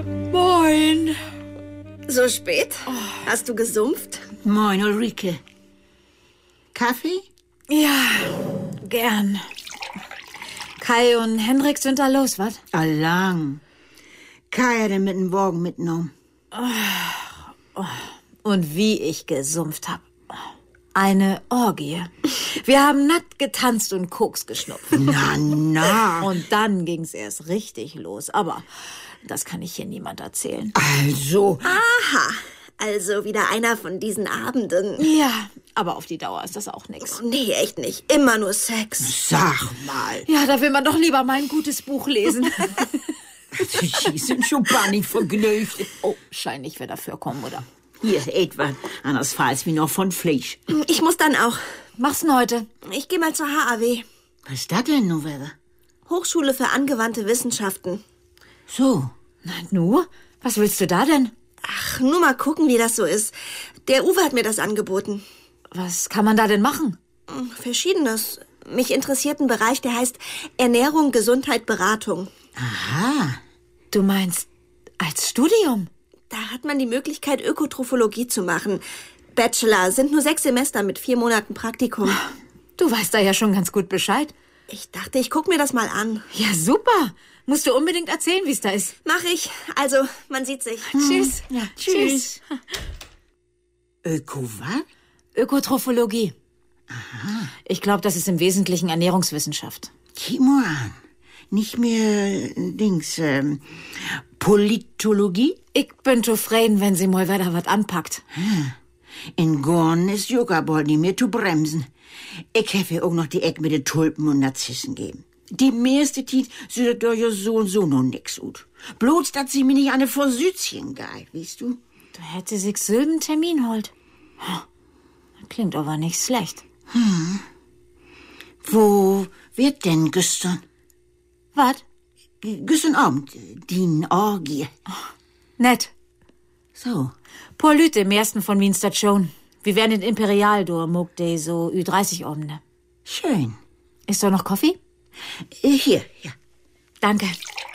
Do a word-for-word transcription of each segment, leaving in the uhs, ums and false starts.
Moin. So spät? Oh. Hast du gesumpft? Moin, Ulrike. Kaffee? Ja, gern. Kai und Hendrik sind da los, was? Allang. Kai hat ihn mit dem Wagen mitgenommen. Oh, oh. Und wie ich gesumpft hab. Eine Orgie. Wir haben nackt getanzt und Koks geschnupft. Na, na. Und dann ging's erst richtig los. Aber das kann ich hier niemand erzählen. Also. Aha. Also wieder einer von diesen Abenden. Ja, aber auf die Dauer ist das auch nix. Oh, nee, echt nicht. Immer nur Sex. Sag mal. Ja, da will man doch lieber mal ein gutes Buch lesen. Die sind schon gar nicht vergnügt. Oh, scheint nicht wer dafür kommen, oder? Hier, etwa. Anders falls wie noch von Fleisch. Ich muss dann auch. Mach's denn heute? Ich gehe mal zur H A W. Was ist das denn, nun wieder? Hochschule für angewandte Wissenschaften. So. Na, nu? Was willst du da denn? Ach, nur mal gucken, wie das so ist. Der Uwe hat mir das angeboten. Was kann man da denn machen? Verschiedenes. Mich interessiert ein Bereich, der heißt Ernährung, Gesundheit, Beratung. Aha. Du meinst als Studium? Da hat man die Möglichkeit, Ökotrophologie zu machen. Bachelor sind nur sechs Semester mit vier Monaten Praktikum. Du weißt da ja schon ganz gut Bescheid. Ich dachte, ich guck mir das mal an. Ja, super. Musst du unbedingt erzählen, wie es da ist. Mach ich. Also, man sieht sich. Hm. Tschüss. Ja, tschüss. Öko was? Ökotrophologie. Aha. Ich glaube, das ist im Wesentlichen Ernährungswissenschaft. Guck mal an. Nicht mehr, Dings, ähm, Politologie? Ich bin zufrieden, wenn sie mal wieder was anpackt. In Gorn ist Juckerbold nicht mehr zu bremsen. Ich habe auch noch die Eck mit den Tulpen und Narzissen geben. Die meiste Zeit sieht doch ja so und so noch nix gut. Bloß, dass sie mir nicht eine Versüzchen geil, weißt du? Du hättest sich Sylben Termin holt. Klingt aber nicht schlecht. Hm. Wo wird denn gestern? Was? Gestern Abend, die Orgie. Oh, nett. So. Paar Lüte im ersten von Minster schon. Wir werden in Imperial durch Muck Day so Ü dreißig Abende. Schön. Ist doch noch Kaffee? Hier, ja. Danke.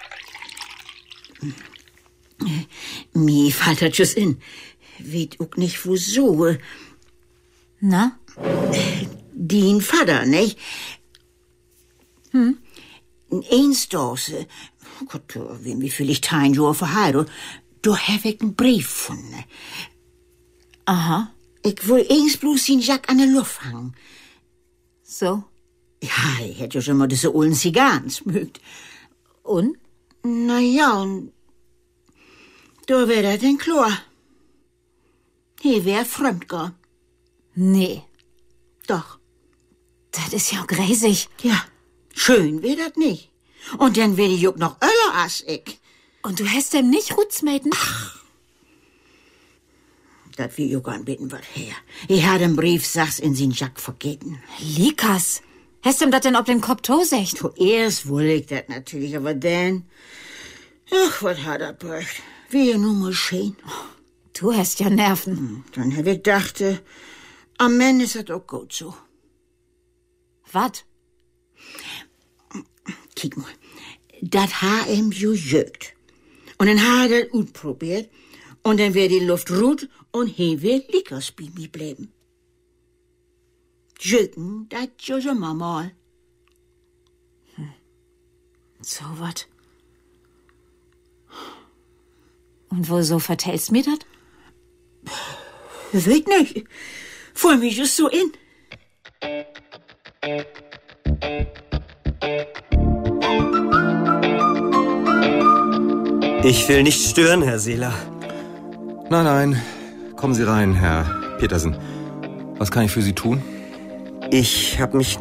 Mir fällt das just in. Weet auch nicht, wieso. Na? Dien Vater, nicht? Hm? Einsdase. Gott, wem wie viel ich tein Jahr verheiratet. Da hab ich einen Brief gefunden. Aha. Ich will eins bloß den Jack an der Luft hangen. So? Ja, ich hätte ja schon mal diese ollen Zigarren smögt. Und? Na ja, und da wär das denn klar. Hier wär fremd gar. Nee. Doch. Das ist ja gräsig. Ja, schön wär das nicht. Und dann wär die Juck noch öller als ich. Und du hast dem nicht Rutzmaten? Ach. Das will Juck anbeten was her. Ich hatte einen Brief, sag's in sin Jack vergeben. Likas. Hast du das denn ob den Kopf tosecht? Zuerst wollte ich das natürlich, aber dann... Ach, was hat er bräucht. Wie nun mal schön. Du hast ja Nerven. Hm, dann hab ich gedacht, äh, am Ende ist das auch gut so. Was? Kick mal. Das ha ihm jo jögt. Und dann ha er das gut probiert. Und dann wär die Luft ruht und he wär Lickers bei mir bleiben. Jögen, das jo schon mal. Hm. So wat. Und wieso vertellst mir das? Weet nicht. Voll mich ist so in. Ich will nicht stören, Herr Seeler. Nein, nein. Kommen Sie rein, Herr Petersen. Was kann ich für Sie tun? Ich habe mich